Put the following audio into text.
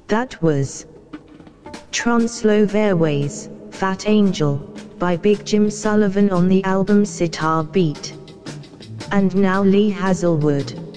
That was Translove Airways, Fat Angel, by Big Jim Sullivan on the album Sitar Beat. And now Lee Hazelwood.